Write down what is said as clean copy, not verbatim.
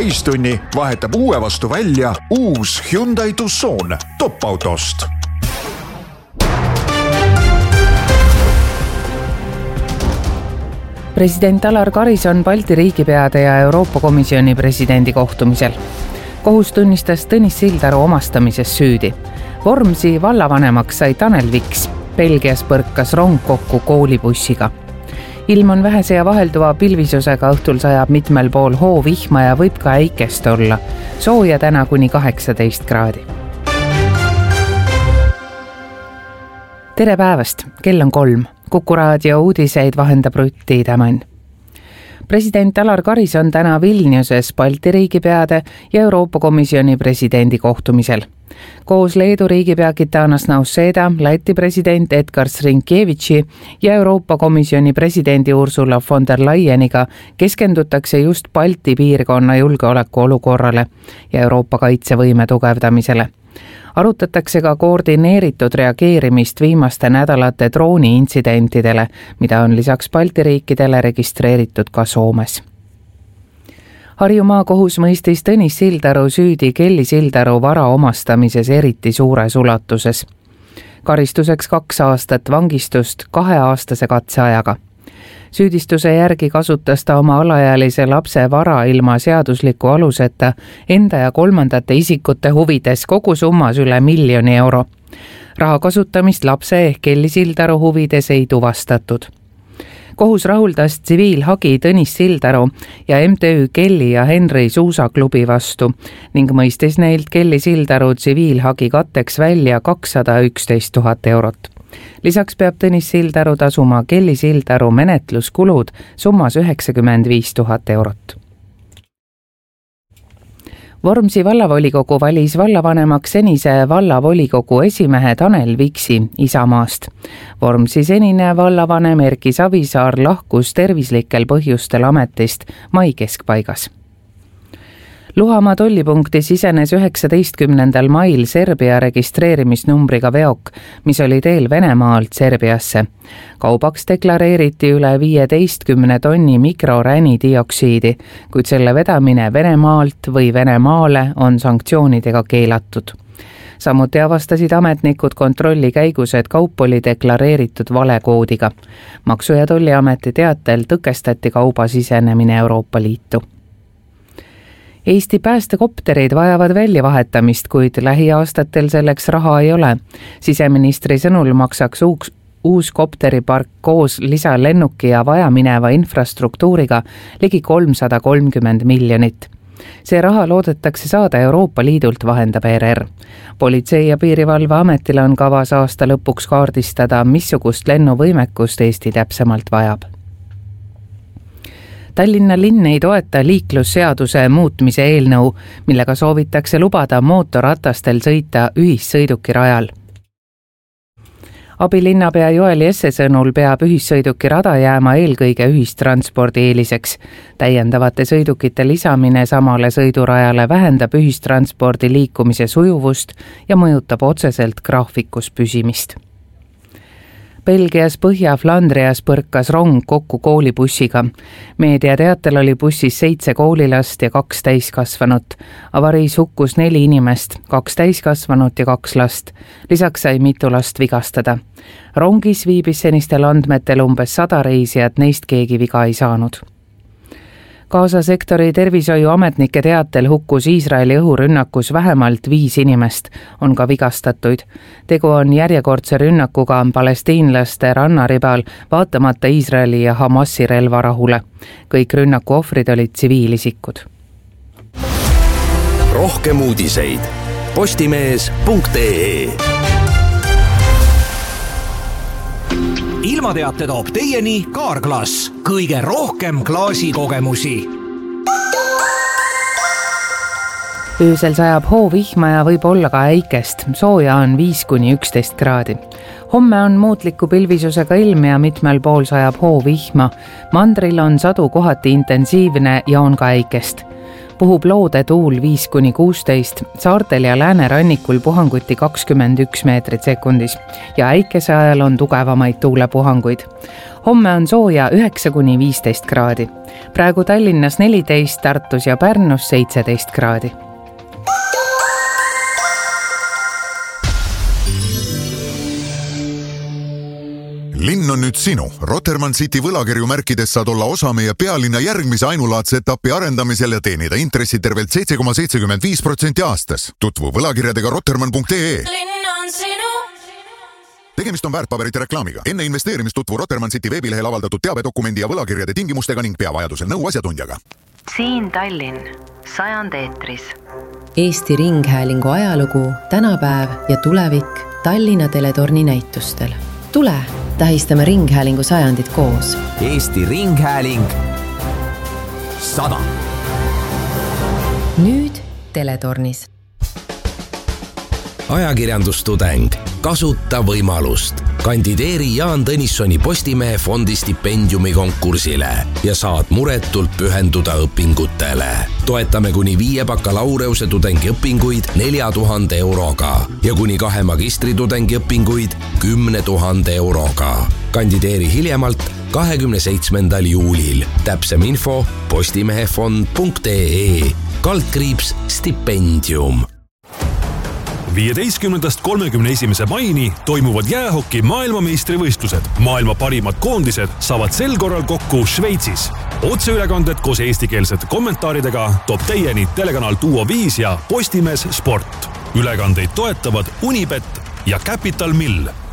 täistunni vahetab uue vastu välja uus Hyundai Tucson top-autost. President Alar Karis on Balti riigipeade ja Euroopa Komisjoni presidendi kohtumisel. Kohus tunnistas Tõnis Sildaru omastamises süüdi. Vormsi vallavanemaks sai Tanel Viks. Belgias põrkas rong kokku koolibussiga. Ilm on vähese ja vahelduva pilvisusega, õhtul sajab mitmel pool hoovihma ja võib ka äikest olla. Sooja täna kuni 18 kraadi. Tere päevast, kell on 3. Kuku raadio uudiseid vahendab Rutti Tämann. President Alar Karis on täna Vilniuses Balti riigipeade ja Euroopa Komisjoni presidendi kohtumisel. Koos Leedu riigipea Gitanas Nausėda, Läti president Edgars Rinkevitši ja Euroopa Komisjoni presidendi Ursula von der Leyeniga keskendutakse just Balti piirkonna julgeoleku olukorrale ja Euroopa kaitsevõime tugevdamisele. Arutatakse ka koordineeritud reageerimist viimaste nädalate drooni-intsidentidele, mida on lisaks Balti riikidele registreeritud ka Soomes. Harju maakohus mõistis Tõnis Sildaru süüdi Kelly Sildaru vara omastamises eriti suures ulatuses. Karistuseks 2 aastat vangistust 2-aastase katseajaga. Süüdistuse järgi kasutas ta oma alaealise lapse vara ilma seadusliku aluseta enda ja 3. isikute huvides kogu summas üle 1 000 000 euro. Raha kasutamist lapse ehk Kelly Sildaru huvides ei tuvastatud. Kohus rahuldas tsiviilhagi Tõnis Sildaru ja MTÜ Kelly ja Henry suusaklubi vastu ning mõistis neilt Kelly Sildaru tsiviilhagi katteks välja 211 000 eurot. Lisaks peab Tõnis Sildaru tasuma Kelly Sildaru menetluskulud summas 95 000 eurot. Vormsi vallavolikogu valis vallavanemaks senise vallavolikogu esimehe Tanel Viksi Isamaast. Vormsi senine vallavanem Erki Savisaar lahkus tervislikel põhjustel ametist mai keskpaigas. Luhamaa tollipunkti sisenes 19. mail Serbia registreerimisnumbriga veok, mis oli teel Venemaalt Serbiasse. Kaubaks deklareeriti üle 15 tonni mikroränidioksiidi, kuid selle vedamine Venemaalt või Venemaale on sanktsioonidega keelatud. Samuti avastasid ametnikud kontrolli käigus, et kaup oli deklareeritud valekoodiga. Maksu- ja Tolliameti teatel tõkestati kauba sisenemine Euroopa Liitu. Eesti päästekopterid vajavad väljavahetamist, kuid lähiaastatel selleks raha ei ole. Siseministri sõnul maksaks uus kopteripark koos lisalennuki ja vajamineva infrastruktuuriga ligi 330 miljonit. See raha loodetakse saada Euroopa Liidult, vahendab ERR. Politsei- ja Piirivalveametile on kavas aasta lõpuks kaardistada, missugust lennuvõimekust Eesti täpsemalt vajab. Tallinna linn ei toeta liiklusseaduse muutmise eelnõu, millega soovitakse lubada mootorratastel sõita ühissõidukirajal. Abilinnapea Joel Jesse sõnul peab ühissõidukirada jääma eelkõige ühistranspordi eeliseks. Täiendavate sõidukite lisamine samale sõidurajale vähendab ühistranspordi liikumise sujuvust ja mõjutab otseselt graafikus püsimist. Belgias Põhja-Flandrias põrkas rong kokku koolibussiga. Meedia teatel oli bussis 7 koolilast ja 2 täiskasvanut. Avariis hukkus 4 inimest, 2 täiskasvanut ja 2 last. Lisaks sai mitu last vigastada. Rongis viibis senistel andmetel umbes 100 reisijat, neist keegi viga ei saanud. Gaza sektori tervishoiuametnike teatel hukkus Iisraeli õhurünnakus vähemalt 5 inimest, on ka vigastatuid. Tegu on järjekordse rünnakuga palestiinlaste rannaribal vaatamata Iisraeli ja Hamasi relvarahule. Kõik rünnaku ohvrid olid tsiviilisikud. Rohkem uudiseid postimees.ee. Ilmateate toob teieni Kaarglass, kõige rohkem klaasikogemusi. Öösel sajab hoovihma ja võib olla ka äikest. Sooja on 5–11 kraadi. Homme on muutliku pilvisusega ilm ja mitmel pool sajab hoovihma. Mandril on sadu kohati intensiivne ja on ka äikest. Puhub loode tuul 5–16, saartel ja läänerannikul puhanguti 21 meetrit sekundis ja äikese ajal on tugevamaid tuulepuhanguid. homme on sooja 9–15 kraadi. Praegu Tallinnas 14, Tartus ja Pärnus 17 kraadi. Linn on nüüd sinu. Rotermann City võlakirju märkides saad olla osa meie pealinna järgmise ainulaadse etapi arendamisel ja teenida intressi tervelt 7,75% aastas. Tutvu võlakirjadega rotermann.ee. Linn on sinu. Tegemist on väärtpaberite reklaamiga. Enne investeerimist tutvu Rotermann City veebilehel avaldatud teabedokumendi ja võlakirjade tingimustega ning pea vajadusel nõu asjatundjaga. Siin Tallinn, 100 eetris. Eesti Ringhäälingu ajalugu, tänapäev ja tulevik Tallinna teletorni näitustel. Tule, tähistame Ringhäälingu 100 koos. Eesti Ringhääling 100. Nüüd teletornis. Ajakirjandustudeng, kasuta võimalust. Kandideeri Jaan Tõnissoni Postimehe fondi stipendiumi konkursile ja saad muretult pühenduda õpingutele. Toetame kuni 5 bakalaureuse tudengiõpinguid 4000 euroga ja kuni 2 magistritudengi õpinguid 10 000 euroga. Kandideeri hiljemalt 27. juulil. Täpsem info postimehefond.ee /stipendium. 15.–31. maini toimuvad jäähoki maailmameistrivõistlused. Maailma parimad koondised saavad sel korral kokku Šveitsis. Otseülekanded koos eestikeelsete kommentaaridega toob teieni telekanal Duo 5 ja Postimees Sport. Ülekandeid toetavad Unibet ja Capital Mill.